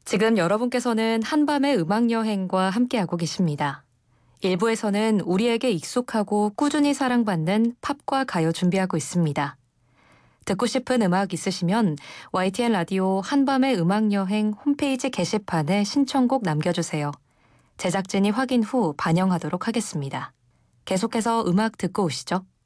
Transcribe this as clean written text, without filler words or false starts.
지금 여러분께서는 한밤의 음악여행과 함께하고 계십니다. 일부에서는 우리에게 익숙하고 꾸준히 사랑받는 팝과 가요 준비하고 있습니다. 듣고 싶은 음악 있으시면 YTN 라디오 한밤의 음악여행 홈페이지 게시판에 신청곡 남겨주세요. 제작진이 확인 후 반영하도록 하겠습니다. 계속해서 음악 듣고 오시죠.